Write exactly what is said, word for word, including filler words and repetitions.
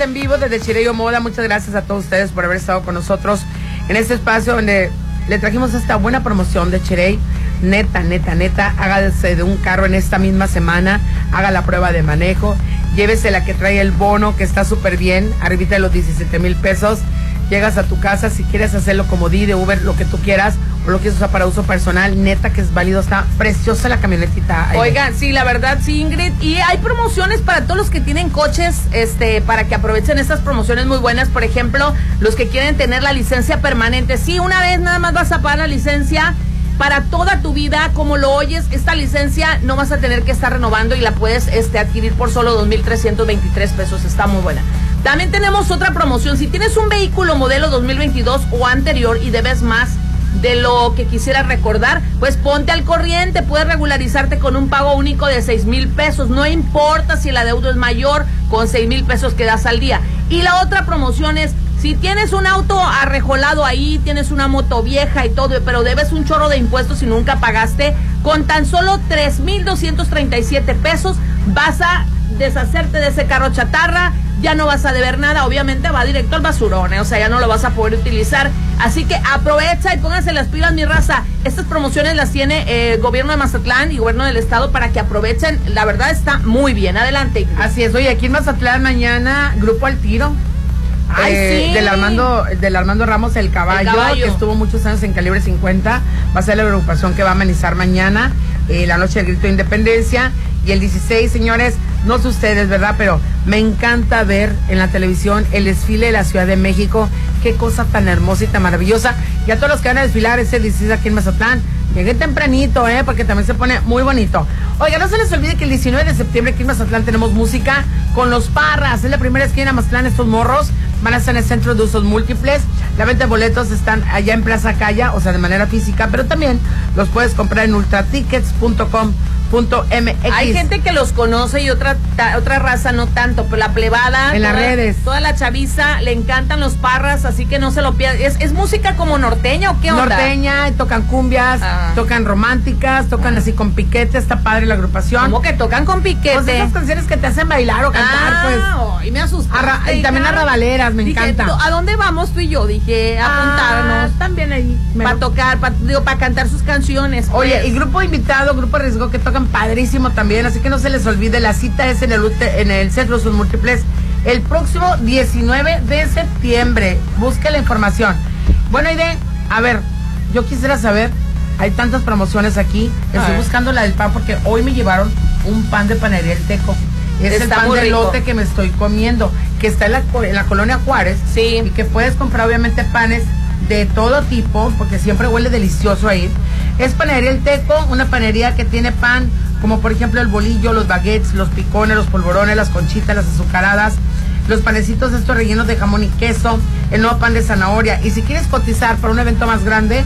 en vivo desde Chirey Moda. Muchas gracias a todos ustedes por haber estado con nosotros en este espacio donde le trajimos esta buena promoción de Chirey. Neta, neta, neta, hágase de un carro en esta misma semana, haga la prueba de manejo, llévese la que trae el bono, que está súper bien, arribita de los diecisiete mil pesos. Llegas a tu casa, si quieres hacerlo como Didi, Uber, lo que tú quieras, o lo quieres usar para uso personal, neta que es válido, está preciosa la camionetita. Oigan, sí, la verdad, sí, Ingrid, y hay promociones para todos los que tienen coches, este, para que aprovechen estas promociones muy buenas. Por ejemplo, los que quieren tener la licencia permanente, sí, una vez nada más vas a pagar la licencia para toda tu vida, como lo oyes. Esta licencia no vas a tener que estar renovando y la puedes este, adquirir por solo dos mil trescientos veintitrés pesos, está muy buena. También tenemos otra promoción, si tienes un vehículo modelo dos mil veintidós o anterior y debes más de lo que quisieras recordar, pues ponte al corriente, puedes regularizarte con un pago único de seis mil pesos, no importa si el adeudo es mayor, con seis mil pesos que das al día. Y la otra promoción es, si tienes un auto arrejolado ahí, tienes una moto vieja y todo, pero debes un chorro de impuestos y nunca pagaste, con tan solo tres mil doscientos treinta y siete pesos vas a deshacerte de ese carro chatarra, ya no vas a deber nada, obviamente va directo al basurón, ¿eh? O sea, ya no lo vas a poder utilizar. Así que aprovecha y pónganse las pilas, mi raza. Estas promociones las tiene el eh, gobierno de Mazatlán y gobierno del estado para que aprovechen. La verdad está muy bien. Adelante. Así es. Oye, aquí en Mazatlán mañana, Grupo Al Tiro. Ay, eh, sí. Del Armando, del Armando Ramos, el caballo, el caballo, que estuvo muchos años en Calibre cincuenta. Va a ser la agrupación que va a amenizar mañana, eh, la noche del grito de independencia. Y el dieciséis, señores, no sé ustedes, ¿verdad? Pero me encanta ver en la televisión el desfile de la Ciudad de México. Qué cosa tan hermosa y tan maravillosa. Y a todos los que van a desfilar ese dieciséis aquí en Mazatlán, lleguen tempranito, ¿eh? Porque también se pone muy bonito. Oiga, no se les olvide que el diecinueve de septiembre aquí en Mazatlán tenemos música con los Parras. Es la primera esquina en Mazatlán, estos morros. Van a estar en el Centro de Usos Múltiples. La venta de boletos están allá en Plaza Calla, o sea, de manera física, pero también los puedes comprar en ultratickets punto com punto m x. Hay gente que los conoce y otra ta, otra raza no tanto, pero la plebada, en toda, las redes, toda la chaviza le encantan los Parras, así que no se lo pierdan. ¿Es, es música como norteña o qué onda? Norteña, tocan cumbias, ah. tocan románticas, tocan ah. así con piquete, está padre la agrupación. ¿Cómo que tocan con piquete? Pues esas canciones que te hacen bailar o cantar, ah, pues. Oh, y me asustaste. Y también a rabaleras, me dije, encanta. ¿a dónde vamos tú y yo? Dije, apuntarnos. Ah, también ahí. Para tocar, para digo, para cantar sus canciones. Oye, pues. y grupo invitado, grupo riesgo que tocan padrísimo también, así que no se les olvide, la cita es en el, en el Centro Sus Múltiples el próximo diecinueve de septiembre. Busque la información. Bueno, Aide, a ver, yo quisiera saber, hay tantas promociones aquí, estoy buscando la del pan porque hoy me llevaron un pan de Panadería El Teco. Es está el pan de elote que me estoy comiendo, que está en la, en la colonia Juárez. Sí. Y que puedes comprar obviamente panes de todo tipo, porque siempre huele delicioso ahí. Es Panadería El Teco, una panadería que tiene pan como por ejemplo el bolillo, los baguettes, los picones, los polvorones, las conchitas, las azucaradas, los panecitos estos rellenos de jamón y queso, el nuevo pan de zanahoria. Y si quieres cotizar para un evento más grande,